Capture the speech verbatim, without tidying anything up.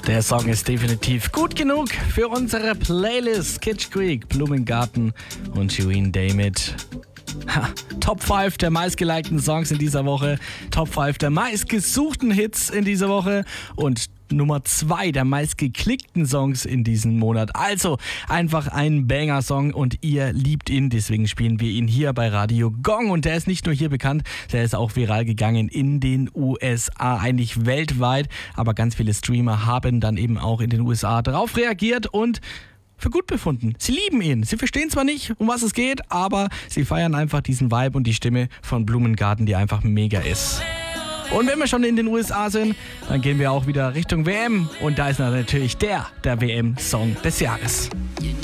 Der Song ist definitiv gut genug für unsere Playlist. Kitsch Creek, Blumengarten und Shirin David. Ha, Top fünf der meistgelikten Songs in dieser Woche, Top fünf der meistgesuchten Hits in dieser Woche und Nummer zwei der meistgeklickten Songs in diesem Monat. Also einfach ein Banger-Song und ihr liebt ihn, deswegen spielen wir ihn hier bei Radio Gong. Und der ist nicht nur hier bekannt, der ist auch viral gegangen in den U S A, eigentlich weltweit. Aber ganz viele Streamer haben dann eben auch in den U S A darauf reagiert und für gut befunden. Sie lieben ihn. Sie verstehen zwar nicht, um was es geht, aber sie feiern einfach diesen Vibe und die Stimme von Blumengarten, die einfach mega ist. Und wenn wir schon in den U S A sind, dann gehen wir auch wieder Richtung W M. Und da ist natürlich der, der W M-Song des Jahres.